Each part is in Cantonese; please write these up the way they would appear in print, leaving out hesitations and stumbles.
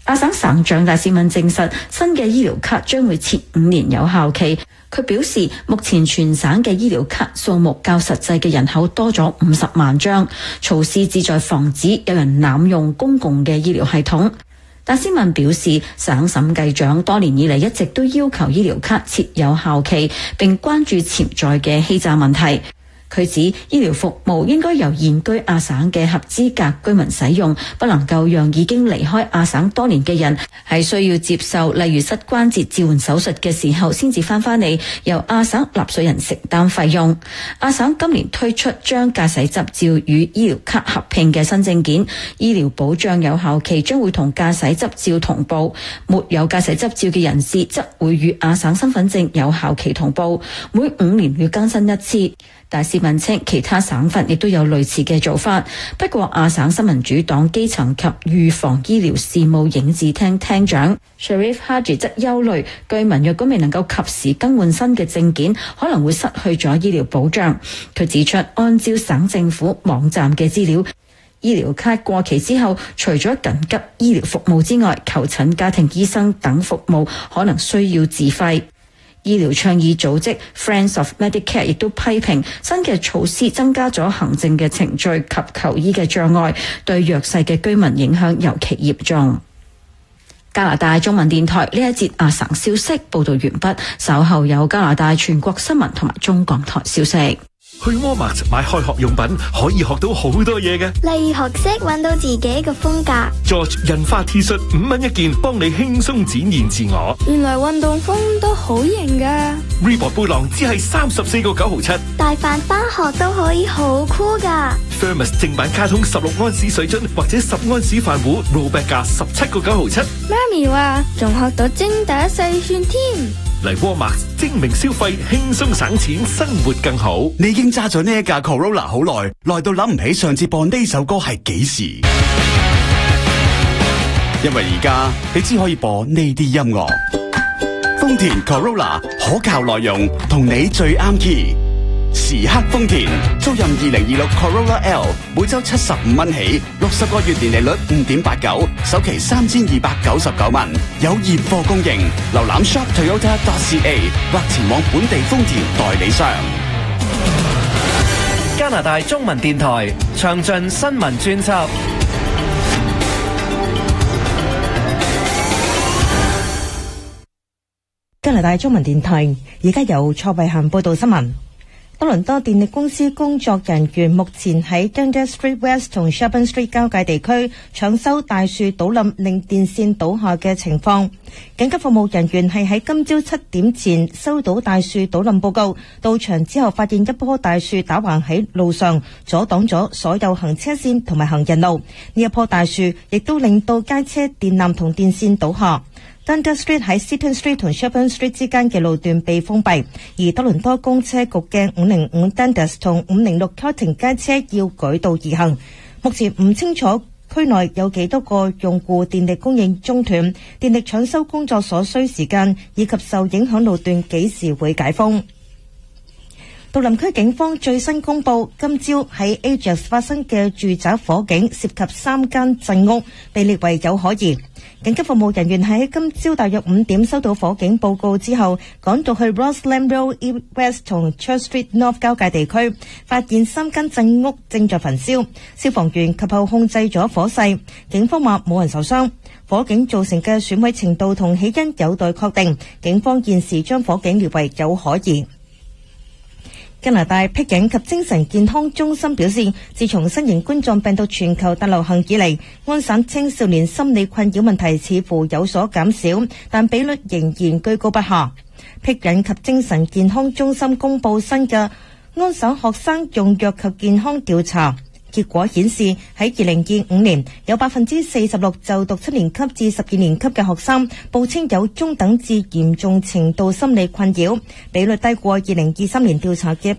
阿省省長戴斯敏證實，新嘅醫療卡將會設5年有效期。佢表示，目前全省嘅醫療卡數目較實際嘅人口多咗50萬張，措施旨在防止有人濫用公共嘅醫療系統。戴斯敏表示，省審計長多年以嚟一直都要求醫療卡設有效期，並關注潛在嘅欺詐問題。佢指醫療服務應該由現居亞省嘅合資格居民使用，不能夠讓已經離開亞省多年嘅人係需要接受例如膝關節置換手術嘅時候先至翻返嚟，由亞省納稅人承擔費用。亞省今年推出將駕駛執照與醫療卡合併嘅新證件，醫療保障有效期將會同駕駛執照同步，沒有駕駛執照嘅人士則會與亞省身份證有效期同步，每5年會更新一次。戴斯敏稱其他省份亦都有類似嘅做法，不過亞省新民主黨基層及預防醫療事務影子廳廳長 Sharif Haji 則憂慮，居民若果未能夠及時更換新嘅證件，可能會失去咗醫療保障。佢指出，按照省政府網站嘅資料，醫療卡過期之後，除咗緊急醫療服務之外，求診家庭醫生等服務可能需要自費。醫療倡議組織 Friends of Medicare 亦都批評新嘅措施增加咗行政嘅程序及求醫嘅障礙，對弱勢嘅居民影響尤其嚴重。加拿大中文電台呢一節亞省消息報道完畢，稍後有加拿大全國新聞同埋中港台消息。 去 Walmart 買開學用品可以學到好多嘢嘅， 例如學識揾到自己嘅風格。 George 印花 T 恤5蚊一件，幫你輕鬆展現自我。 原來運動風都好型噶。 Reebok 背囊只係34個9毫7， 帶飯返學都可以好酷噶。 Thermos 正版卡通16安士水樽或者10安士飯壺 rollback 價17個9毫7。 媽咪話仲學到精打細算添。 嚟 Walmart 精明消費，輕鬆省錢，生活更好。 你已經揸咗呢一架 Corolla 好耐，耐到諗唔起上次播呢首歌係幾時。因為而家你只可以播呢啲音樂。豐田 Corolla 可靠內容，同你最啱 key。時刻豐田，租賃2026 Corolla L， 每周75蚊起，60個月年利率5.89，首期3299蚊，有現貨供應。瀏覽 shoptoyota.ca 或前往本地豐田代理商。 加拿大中文電台詳盡新聞專輯。 加拿大中文電台而家由蔡慧嫻報道新聞。多倫多電力公司工作人員目前喺 Dundas Street West 同 Sherbourne Street 交界地區搶修大樹倒冧令電線倒下嘅情況。緊急服務人員係喺今朝7點前收到大樹倒冧報告，到場之後發現一棵大樹打橫喺路上，阻擋咗所有行車線同埋行人路。呢一棵大樹亦都令到街車電纜同電線倒下。Dundas Street 喺 Seaton Street 同 Sherbourne Street 之間嘅路段被封閉，而多倫多公車局嘅505 Dundas 同506 Carting 街車要舉道而行。目前唔清楚區內有幾多個用戶電力供應中斷，電力搶修工作所需時間以及受影響路段幾時會解封。杜林區警方最新公布，今朝喺 Ajax 發生嘅住宅火警涉及3間鎮屋，被列為有可疑。緊急服務人員喺今朝大約5點收到火警報告之後，趕到去 Rossland Road West 同 Church Street North 交界地區，發現3間鎮屋正在焚燒，消防員及後控制咗火勢。警方話冇人受傷，火警造成嘅損毀程度同起因有待確定。警方現時將火警列為有可疑。加拿大僻影及精神健康中心表示，自從新型冠狀病毒全球大流行以嚟，安省青少年心理困擾問題似乎有所減少，但比率仍然居高不下。僻影及精神健康中心公布新嘅安省學生用藥及健康調查結果顯示，喺2025年有46%就讀7年級至12年級嘅學生報稱有中等至嚴重程度心理困擾，比率低過2023年調查嘅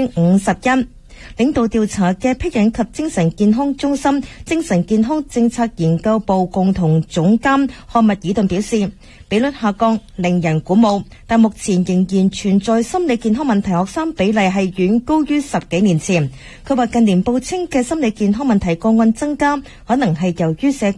51%。領導調查嘅僻影及精神健康中心精神健康政策研究部共同總監漢密爾頓表示，比率下降令人鼓舞，但目前仍然存在心理健康問題學生比例係遠高於10幾年前。佢話近年報稱嘅心理健康問題個案增加，可能係由於社